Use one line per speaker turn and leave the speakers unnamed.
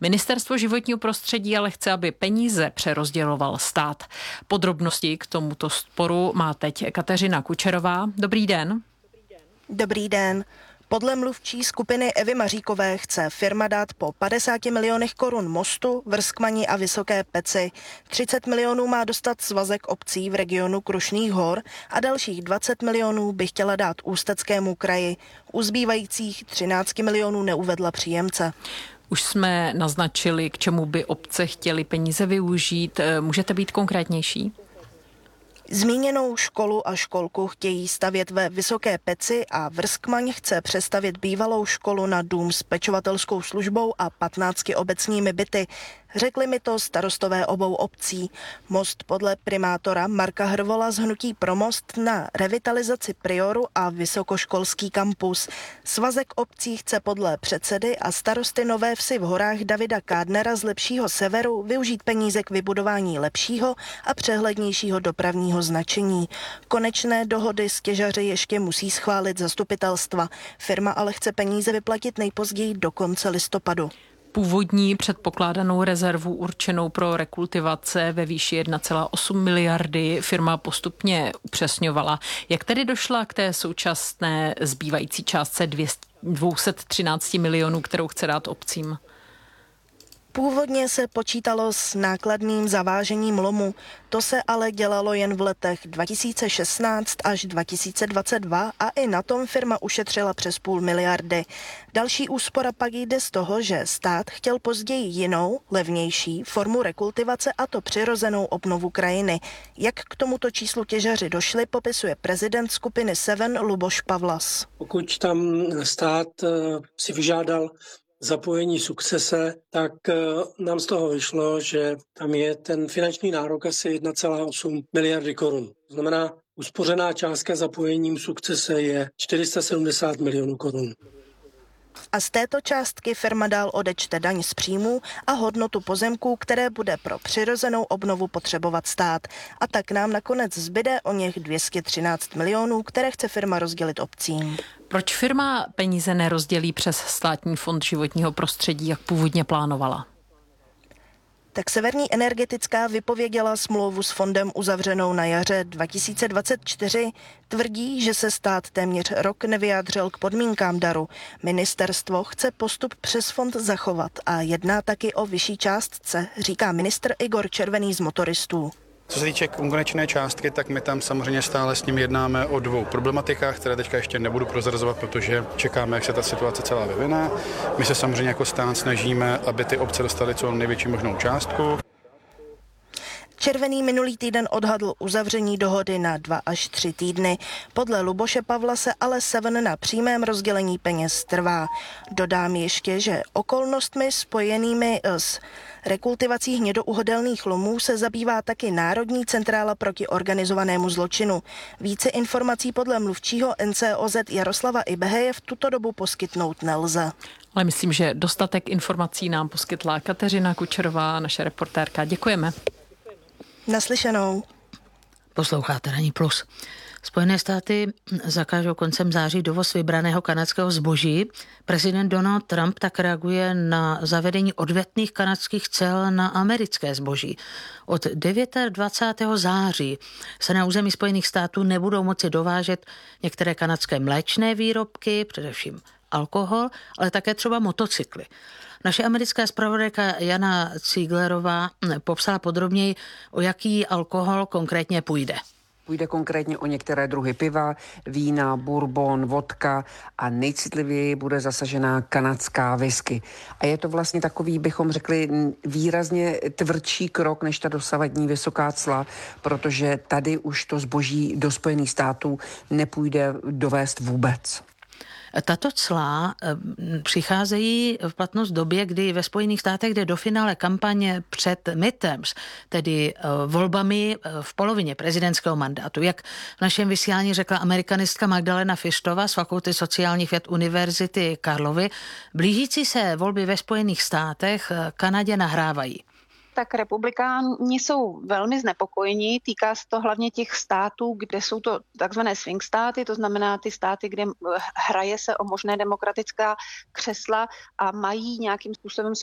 Ministerstvo životního prostředí ale chce, aby peníze přerozděloval stát. Podrobnosti k tomuto sporu má teď Kateřina Kučerová. Dobrý den.
Dobrý den. Podle mluvčí skupiny Evy Maříkové chce firma dát po 50 milionech korun Mostu, Vrskmani a Vysoké Peci. 30 milionů má dostat svazek obcí v regionu Krušných hor a dalších 20 milionů by chtěla dát Ústeckému kraji. U zbývajících 13 milionů neuvedla příjemce.
Už jsme naznačili, k čemu by obce chtěly peníze využít. Můžete být konkrétnější?
Zmíněnou školu a školku chtějí stavět ve Vysoké Peci a Vrskmaň chce přestavět bývalou školu na dům s pečovatelskou službou a 15 obecními byty. Řekli mi to starostové obou obcí. Most podle primátora Marka Hrvola z hnutí Pro most na revitalizaci Prioru a vysokoškolský kampus. Svazek obcí chce podle předsedy a starosty Nové Vsi v horách Davida Kádnera z Lepšího severu využít peníze k vybudování lepšího a přehlednějšího dopravního značení. Konečné dohody s těžaři ještě musí schválit zastupitelstva. Firma ale chce peníze vyplatit nejpozději do konce listopadu.
Původní předpokládanou rezervu určenou pro rekultivace ve výši 1,8 miliardy firma postupně upřesňovala. Jak tedy došla k té současné zbývající částce 213 milionů, kterou chce dát obcím?
Původně se počítalo s nákladným zavážením lomu, to se ale dělalo jen v letech 2016 až 2022 a i na tom firma ušetřila přes 0,5 miliardy. Další úspora pak jde z toho, že stát chtěl později jinou, levnější formu rekultivace, a to přirozenou obnovu krajiny. Jak k tomuto číslu těžaři došli, popisuje prezident skupiny Seven Luboš Pavlas.
Pokud tam stát si vyžádal zapojení sukcese, tak nám z toho vyšlo, že tam je ten finanční nárok asi 1,8 miliardy korun. To znamená, uspořená částka zapojením sukcese je 470 milionů korun.
A z této částky firma dál odečte daň z příjmů a hodnotu pozemků, které bude pro přirozenou obnovu potřebovat stát. A tak nám nakonec zbyde o něch 213 milionů, které chce firma rozdělit obcím.
Proč firma peníze nerozdělí přes Státní fond životního prostředí, jak původně plánovala?
Tak Severní energetická vypověděla smlouvu s fondem uzavřenou na jaře 2024. Tvrdí, že se stát téměř rok nevyjádřil k podmínkám daru. Ministerstvo chce postup přes fond zachovat a jedná taky o vyšší částce, říká ministr Igor Červený z Motoristů.
Co se týče konečné částky, tak my tam samozřejmě stále s ním jednáme o dvou problematikách, které teďka ještě nebudu prozrazovat, protože čekáme, jak se ta situace celá vyvine. My se samozřejmě jako stát snažíme, aby ty obce dostaly co největší možnou částku.
Červený minulý týden odhadl uzavření dohody na 2 až 3 týdny. Podle Luboše Pavla se ale Seven na přímém rozdělení peněz trvá. Dodám ještě, že okolnostmi spojenými s rekultivací hnědouhodelných lomů se zabývá taky Národní centrála proti organizovanému zločinu. Více informací podle mluvčího NCOZ Jaroslava Ibeheje v tuto dobu poskytnout nelze.
Ale myslím, že dostatek informací nám poskytla Kateřina Kučerová, naše reportérka. Děkujeme.
Naslyšenou.
Posloucháte Ranní plus. Spojené státy zakážou koncem září dovoz vybraného kanadského zboží. Prezident Donald Trump tak reaguje na zavedení odvetných kanadských cel na americké zboží. Od 29. září se na území Spojených států nebudou moci dovážet některé kanadské mléčné výrobky, především alkohol, ale také třeba motocykly. Naše americká zpravodajka Jana Cíglerová popsala podrobněji, o jaký alkohol konkrétně půjde.
Půjde konkrétně o některé druhy piva, vína, bourbon, vodka a nejcitlivěji bude zasažená kanadská whisky. A je to vlastně takový, bychom řekli, výrazně tvrdší krok než ta dosavadní vysoká cla, protože tady už to zboží do Spojených států nepůjde dovést vůbec.
Tato cla přicházejí v platnost v době, kdy ve Spojených státech jde do finále kampaně před midterms, tedy volbami v polovině prezidentského mandátu. Jak v našem vysílání řekla amerikanistka Magdalena Fištova z Fakulty sociálních věd Univerzity Karlovy, blížící se volby ve Spojených státech Kanadě nahrávají.
Tak republikáni jsou velmi znepokojení. Týká se to hlavně těch států, kde jsou to takzvané swing státy, to znamená ty státy, kde hraje se o možné demokratická křesla a mají nějakým způsobem